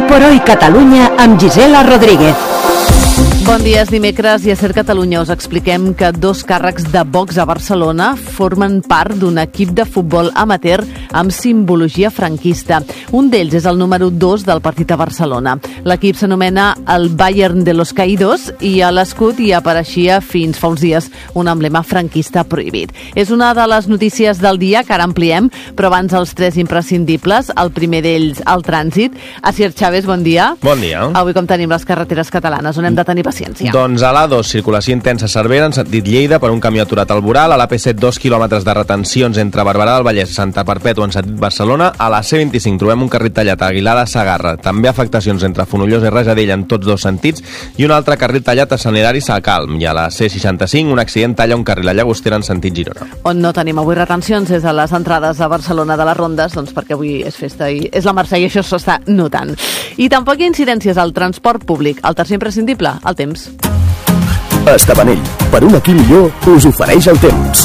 por Hoy Catalunya amb Gisela Rodríguez. Bon dia, és dimecres i a Ser Catalunya us expliquem que 2 càrrecs de Vox a Barcelona formen part d'un equip de futbol amateur amb simbologia franquista. Un d'ells és el número 2 del partit a Barcelona. L'equip s'anomena el Bayern de los Caídos i a l'escut hi apareixia fins fa uns dies un emblema franquista prohibit. És una de les notícies del dia que ara ampliem, però abans els 3 imprescindibles. El primer d'ells, el trànsit. Asier Chávez, bon dia. Bon dia. Avui com tenim les carreteres catalanes, on hem de tenir paciència? Doncs a l'A2, circulació intensa a Cervera en sentit Lleida per un camió aturat al Boral, a l'AP7 2 quilòmetres de retencions entre Barberà del Vallès i Santa Perpètua en sentit Barcelona, a la C25 trobem un carril tallat a Aguilar de Segarra, també afectacions entre Fonollosa i Rajadell en tots 2 sentits i un altre carril tallat a Sant Hilari Sacalm, i a la C65 un accident talla un carril a Llagostera en sentit Girona. On no tenim avui retencions és a les entrades a Barcelona de les rondes, doncs perquè avui és festa i és la Mercè i això s'està notant. I tampoc hi ha incidències al transport públic. El tercer imprescindible, el temps. Estabanell, per un aquí millor, us ofereix el temps.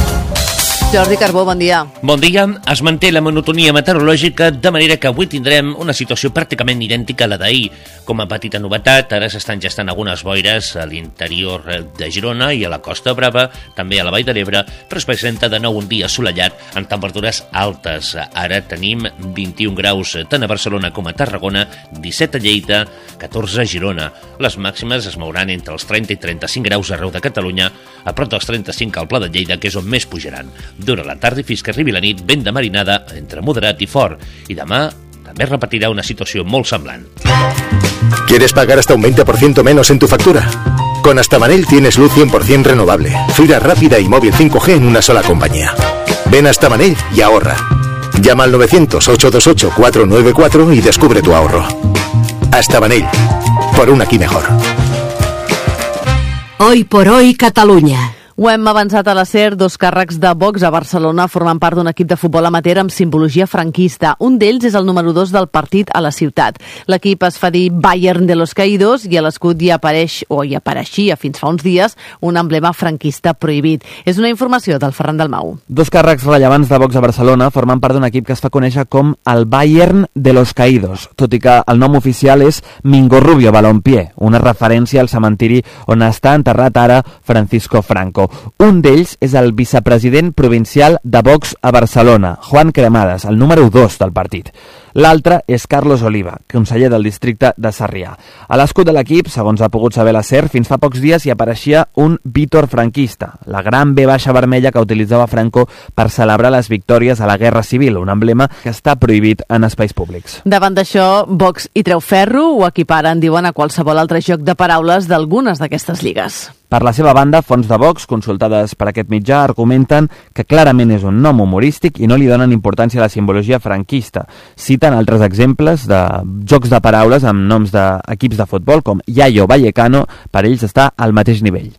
Jordi Carbó, bon dia. Bon dia. Es manté la monotonia meteorològica, de manera que avui tindrem una situació pràcticament idèntica a la d'ahir. Com a petita novetat, ara s'estan gestant algunes boires a l'interior de Girona i a la Costa Brava, també a la Vall de l'Ebre, però es presenta de nou un dia assolellat amb temperatures altes. Ara tenim 21 graus tant a Barcelona com a Tarragona, 17 a Lleida, 14 a Girona. Les màximes es mouran entre els 30 i 35 graus arreu de Catalunya, a prop dels 35 al Pla de Lleida, que és on més pujaran. Durant la tarda i fins que arribi la nit, vent de marinada entre moderat i fort. I demà també repetirà una situació molt semblant. ¿Quieres pagar hasta un 20% menos en tu factura? Con Astabanell tienes luz 100% renovable, fibra rápida y móvil 5G en una sola compañía. Ven a Astabanell y ahorra. Llama al 900-828-494 y descubre tu ahorro. Astabanell, por un aquí mejor. Hoy por Hoy Catalunya. Ho hem avançat a la SER, 2 càrrecs de Vox a Barcelona formen part d'un equip de futbol amateur amb simbologia franquista. Un d'ells és el número 2 del partit a la ciutat. L'equip es fa dir Bayern de los Caídos i a l'escut hi apareix, o hi apareixia fins fa uns dies, un emblema franquista prohibit. És una informació del Ferran Dalmau. 2 càrrecs rellevants de Vox a Barcelona formen part d'un equip que es fa conèixer com el Bayern de los Caídos, tot i que el nom oficial és Mingo Rubio Balompié, una referència al cementiri on està enterrat ara Francisco Franco. Un d'ells és el vicepresident provincial de Vox a Barcelona, Juan Cremades, el número 2 del partit. L'altre és Carlos Oliva, conseller del districte de Sarrià. A l'escut de l'equip, segons ha pogut saber la SER, fins fa pocs dies hi apareixia un Vítor franquista, la gran V baixa vermella que utilitzava Franco per celebrar les victòries a la Guerra Civil, un emblema que està prohibit en espais públics. Davant d'això, Vox hi treu ferro, o equiparen, diuen, a qualsevol altre joc de paraules d'algunes d'aquestes lligues. Per la seva banda, fonts de Vox, consultades per aquest mitjà, argumenten que clarament és un nom humorístic i no li donen importància a la simbologia franquista. Citen altres exemples de jocs de paraules amb noms d'equips de futbol com Yayo Vallecano, per ells està al mateix nivell.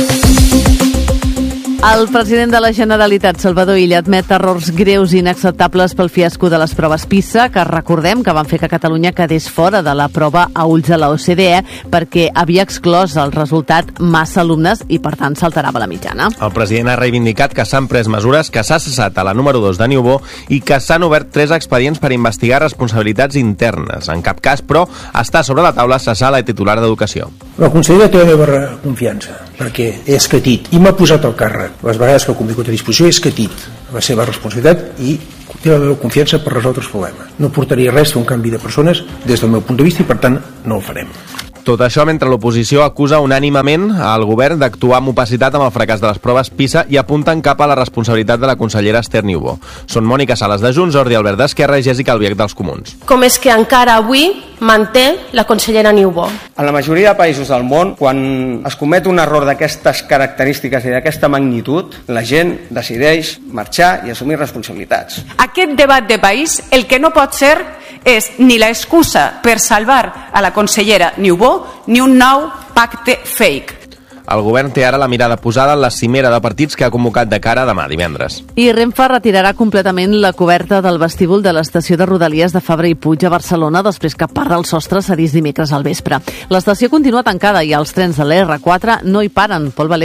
El president de la Generalitat, Salvador Illa, admet errors greus i inacceptables pel fiasco de les proves PISA, que recordem que van fer que Catalunya quedés fora de la prova a ulls de la OCDE perquè havia exclòs el resultat massa alumnes i, per tant, s'alterava la mitjana. El president ha reivindicat que s'han pres mesures, que s'ha cessat a la número 2 de Niubó i que s'han obert 3 expedients per investigar responsabilitats internes. En cap cas, però, està sobre la taula cessar la titular d'Educació. La consellera té la meva confiança, perquè he escatit i m'ha posat al càrrec. Les vegades que he convingut a disposició he escatit la seva responsabilitat i té la meva confiança per resoldre els problemes. No portaria res a un canvi de persones des del meu punt de vista i, per tant, no ho farem. Tot això mentre l'oposició acusa unànimement al govern d'actuar amb opacitat amb el fracàs de les proves PISA i apunten cap a la responsabilitat de la consellera Esther Niubó. Són Mònica Sales de Junts, Jordi Albert d'Esquerra i Jessica Albiach dels Comuns. Com és que encara avui manté la consellera Niubó? En la majoria de països del món, quan es comet un error d'aquestes característiques i d'aquesta magnitud, la gent decideix marxar i assumir responsabilitats. Aquest debat de país el que no pot ser és ni l'excusa per salvar a la consellera Niubó ni un nou pacte fake. El govern té ara la mirada posada en la cimera de partits que ha convocat de cara a demà divendres. I Renfe retirarà completament la coberta del vestíbul de l'estació de Rodalies de Fabra i Puig a Barcelona després que part del sostre cedís dimecres al vespre. L'estació continua tancada i els trens de l'R4 no hi paren. Pol Valero.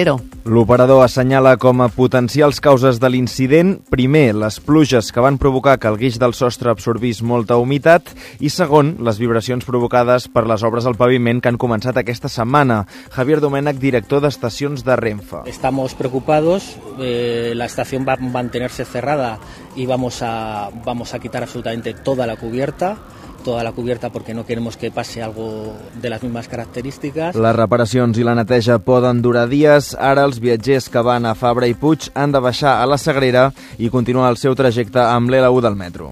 L'operador assenyala com a potencials causes de l'incident, primer, les pluges que van provocar que el guix del sostre absorbís molta humitat i, segon, les vibracions provocades per les obres al paviment que han començat aquesta setmana. Javier Domènech, director d'estacions de Renfe. Estamos preocupados, la estación va a mantenerse cerrada y vamos a quitar absolutamente toda la cubierta porque no queremos que pase algo de las mismas características. Les reparacions i la neteja poden durar dies. Ara els viatgers que van a Fabra i Puig han de baixar a la Sagrera i continuar el seu trajecte amb l'L1 del metro.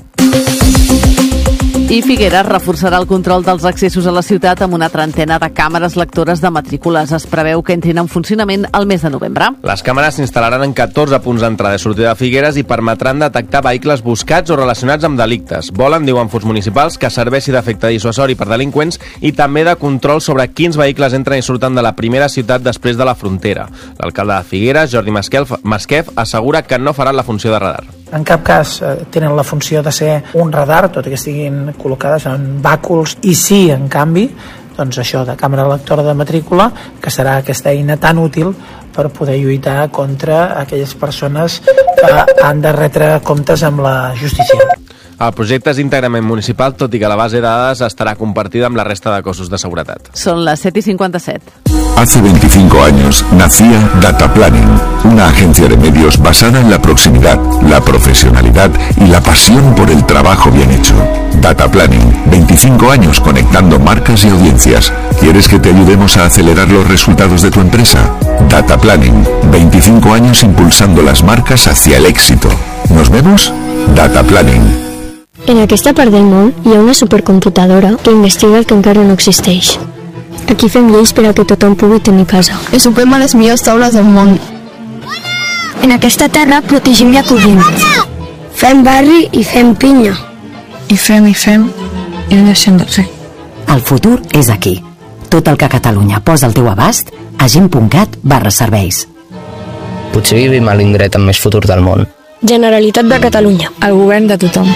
I Figueres reforçarà el control dels accessos a la ciutat amb una trentena de càmeres lectores de matrícules. Es preveu que entrin en funcionament el mes de novembre. Les càmeres s'instal·laran en 14 punts d'entrada i sortida de Figueres i permetran detectar vehicles buscats o relacionats amb delictes. Volen, diuen fonts municipals, que serveixi d'efecte dissuasori per delinqüents i també de control sobre quins vehicles entren i surten de la primera ciutat després de la frontera. L'alcalde de Figueres, Jordi Masquef, assegura que no faran la funció de radar. En cap cas tenen la funció de ser un radar, tot i que estiguin col·locades en bàculs, i sí, en canvi, doncs això de càmera lectora de matrícula, que serà aquesta eina tan útil per poder lluitar contra aquelles persones que han de retre comptes amb la justícia. El projecte és íntegrament municipal, tot i que la base de dades estarà compartida amb la resta de cossos de seguretat. Són les 7:57. Hace 25 años nacía Data Planning, una agencia de medios basada en la proximidad, la profesionalidad y la pasión por el trabajo bien hecho. Data Planning, 25 años conectando marcas y audiencias. ¿Quieres que te ayudemos a acelerar los resultados de tu empresa? Data Planning, 25 años impulsando las marcas hacia el éxito. ¿Nos vemos? Data Planning. En aquesta part del món hi ha una supercomputadora que investiga el que encara no existeix. Aquí fem lleis per a que tothom pugui tenir casa. Ocupem a les millors taules del món. En aquesta terra protegim i acollim. Fem barri i fem pinya. I fem i no deixem de fer. El futur és aquí. Tot el que Catalunya posa al teu abast a gent.cat/serveis. Potser vivim a l'indret amb més futur del món. Generalitat de Catalunya. El govern de tothom.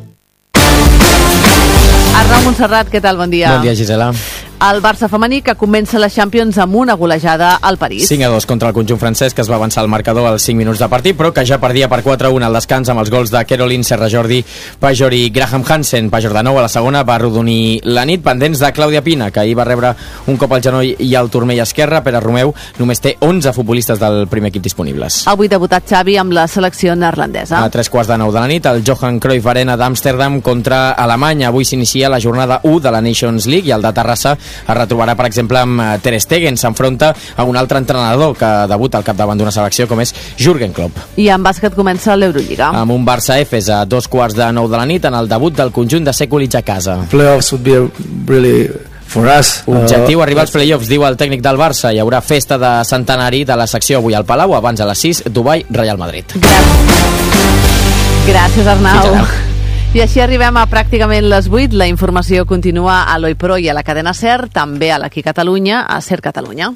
Arnau Montserrat, què tal? Bon dia. Bon dia, Gisela. El Barça femení que comença la Champions amb una golejada al París. 5-2 contra el conjunt francès, que es va avançar al marcador als 5 minuts de partit, però que ja perdia per 4-1 al descans amb els gols de Caroline, Serra Jordi, Pajor i Graham Hansen. Pajor de nou a la segona va arrodonir la nit, pendents de Clàudia Pina, que ahir va rebre un cop al genoll i al turmell esquerre. Pere Romeu només té 11 futbolistes del primer equip disponibles. Avui debutat Xavi amb la selecció neerlandesa. A 3:15 de la nit, el Johan Cruyff Arena d'Amsterdam contra Alemanya. Avui s'inicia la jornada 1 de la Nations League i el de Terrassa es retrobarà, per exemple, amb Ter Stegen. S'enfronta a un altre entrenador que debuta al capdavant d'una selecció com és Jürgen Klopp. I en bàsquet comença l'Eurolliga. Amb un Barça-Efes a 2:15 de la nit en el debut del conjunt de Sekulic a casa. Playoffs would be really for us. Objectiu arribar als playoffs, diu el tècnic del Barça. Hi haurà festa de centenari de la secció avui al Palau, abans a les 6, Dubai, Real Madrid. Gràcies, Arnau. I així arribem a pràcticament les 8. La informació continua a l'Oi Pro i a la cadena SER, també a l'Aquí Catalunya, a SER Catalunya.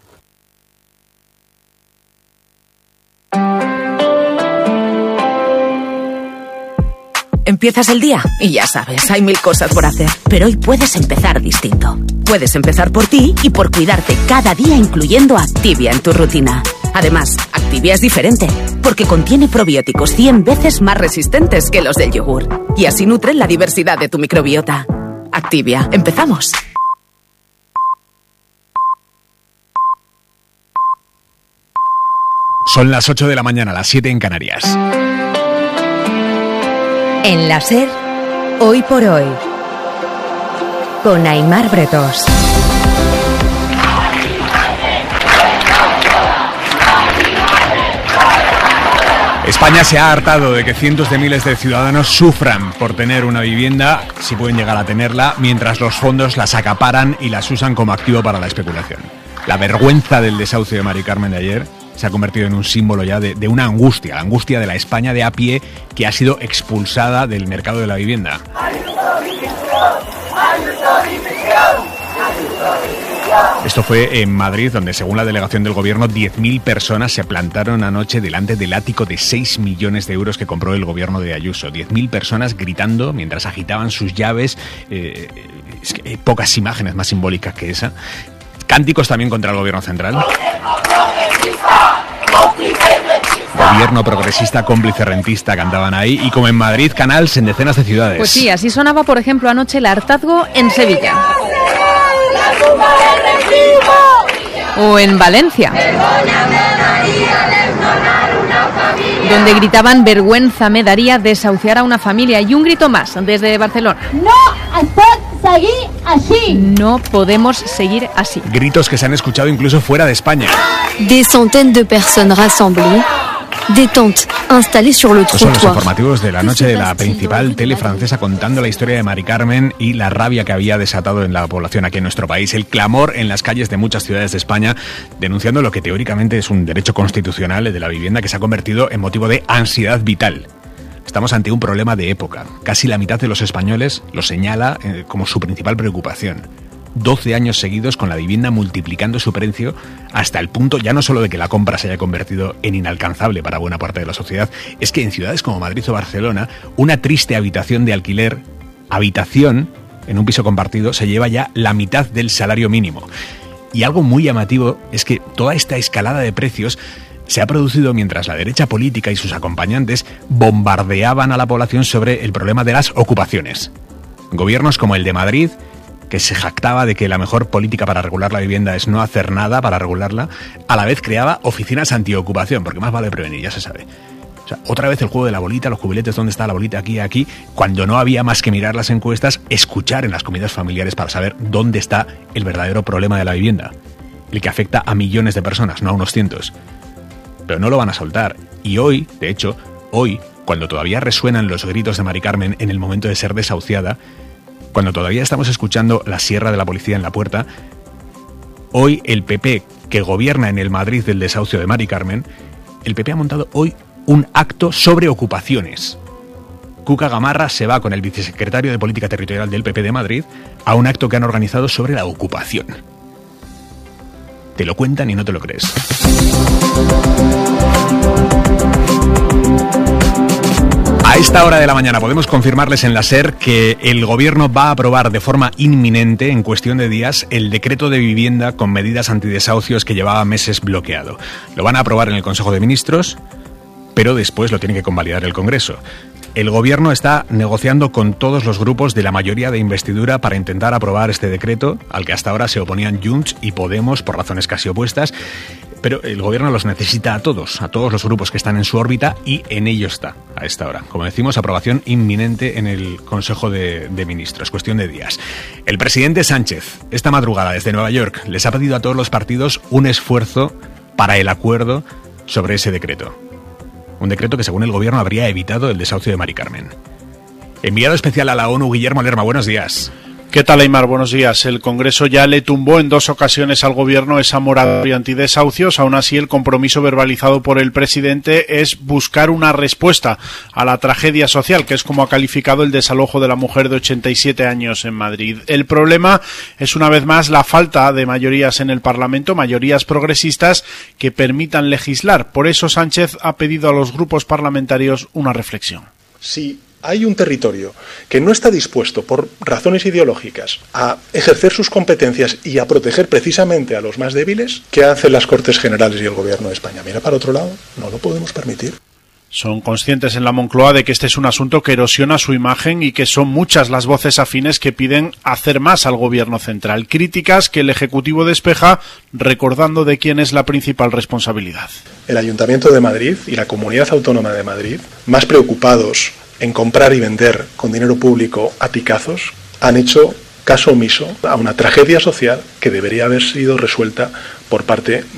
Empiezas el día y ya sabes, hay 1000 cosas por hacer. Pero hoy puedes empezar distinto. Puedes empezar por ti y por cuidarte cada día, incluyendo Activia en tu rutina. Además, Activia es diferente, porque contiene probióticos 100 veces más resistentes que los del yogur. Y así nutren la diversidad de tu microbiota. Activia, empezamos. Son las 8 de la mañana, las 7 en Canarias. En la SER, Hoy por Hoy, con Aimar Bretós. España se ha hartado de que cientos de miles de ciudadanos sufran por tener una vivienda, si pueden llegar a tenerla, mientras los fondos las acaparan y las usan como activo para la especulación. La vergüenza del desahucio de Mari Carmen de ayer se ha convertido en un símbolo ya de una angustia, la angustia de la España de a pie que ha sido expulsada del mercado de la vivienda. Esto fue en Madrid, donde según la delegación del gobierno 10.000 personas se plantaron anoche delante del ático de 6 millones de euros que compró el gobierno de Ayuso. 10.000 personas gritando mientras agitaban sus llaves. Es que hay pocas imágenes más simbólicas que esa. Cánticos también contra el gobierno central. Gobierno progresista, cómplice rentista, cantaban ahí. Y como en Madrid, Canals en decenas de ciudades. Pues sí, así sonaba, por ejemplo, anoche el hartazgo en Sevilla. O en Valencia, donde gritaban vergüenza me daría desahuciar a una familia. Y un grito más desde Barcelona. No es pot seguir así. No podemos seguir así. Gritos que se han escuchado incluso fuera de España. Des centaines de personnes rassemblées, détente, installées sur le Estos son los trottoir. informativos de la noche de la principal tele francesa contando la historia de Mari Carmen y la rabia que había desatado en la población aquí en nuestro país. El clamor en las calles de muchas ciudades de España denunciando lo que teóricamente es un derecho constitucional, el de la vivienda, que se ha convertido en motivo de ansiedad vital. Estamos ante un problema de época. Casi la mitad de los españoles lo señala como su principal preocupación. 12 años seguidos con la vivienda multiplicando su precio hasta el punto ya no solo de que la compra se haya convertido en inalcanzable para buena parte de la sociedad, es que en ciudades como Madrid o Barcelona, una triste habitación de alquiler, habitación en un piso compartido, se lleva ya la mitad del salario mínimo. Y algo muy llamativo es que toda esta escalada de precios se ha producido mientras la derecha política y sus acompañantes bombardeaban a la población sobre el problema de las ocupaciones. Gobiernos como el de Madrid, que se jactaba de que la mejor política para regular la vivienda es no hacer nada para regularla, a la vez creaba oficinas antiocupación, porque más vale prevenir, ya se sabe. O sea, otra vez el juego de la bolita, los cubiletes, ¿dónde está la bolita? Aquí, cuando no había más que mirar las encuestas, escuchar en las comidas familiares para saber dónde está el verdadero problema de la vivienda, el que afecta a millones de personas, no a unos cientos. Pero no lo van a soltar. Y hoy, de hecho, cuando todavía resuenan los gritos de Mari Carmen en el momento de ser desahuciada, cuando todavía estamos escuchando la sierra de la policía en la puerta, hoy el PP, que gobierna en el Madrid del desahucio de Mari Carmen, el PP ha montado hoy un acto sobre ocupaciones. Cuca Gamarra se va con el vicesecretario de Política Territorial del PP de Madrid a un acto que han organizado sobre la ocupación. Te lo cuentan y no te lo crees. A esta hora de la mañana podemos confirmarles en la SER que el Gobierno va a aprobar de forma inminente, en cuestión de días, el decreto de vivienda con medidas antidesahucios que llevaba meses bloqueado. Lo van a aprobar en el Consejo de Ministros, pero después lo tiene que convalidar el Congreso. El Gobierno está negociando con todos los grupos de la mayoría de investidura para intentar aprobar este decreto, al que hasta ahora se oponían Junts y Podemos por razones casi opuestas. Pero el Gobierno los necesita a todos los grupos que están en su órbita, y en ello está a esta hora. Como decimos, aprobación inminente en el Consejo de Ministros, cuestión de días. El presidente Sánchez, esta madrugada desde Nueva York, les ha pedido a todos los partidos un esfuerzo para el acuerdo sobre ese decreto. Un decreto que, según el Gobierno, habría evitado el desahucio de Mari Carmen. Enviado especial a la ONU, Guillermo Lerma, buenos días. ¿Qué tal, Aimar? Buenos días. El Congreso ya le tumbó en 2 ocasiones al Gobierno esa moratoria antidesahucios. Aún así, el compromiso verbalizado por el presidente es buscar una respuesta a la tragedia social, que es como ha calificado el desalojo de la mujer de 87 años en Madrid. El problema es, una vez más, la falta de mayorías en el Parlamento, mayorías progresistas que permitan legislar. Por eso, Sánchez ha pedido a los grupos parlamentarios una reflexión. Sí. Hay un territorio que no está dispuesto, por razones ideológicas, a ejercer sus competencias y a proteger precisamente a los más débiles. ¿Qué hacen las Cortes Generales y el Gobierno de España? Mira para otro lado, no lo podemos permitir. Son conscientes en la Moncloa de que este es un asunto que erosiona su imagen y que son muchas las voces afines que piden hacer más al Gobierno central. Críticas que el Ejecutivo despeja recordando de quién es la principal responsabilidad. El Ayuntamiento de Madrid y la Comunidad Autónoma de Madrid, más preocupados en comprar y vender con dinero público a picazos, han hecho caso omiso a una tragedia social que debería haber sido resuelta por parte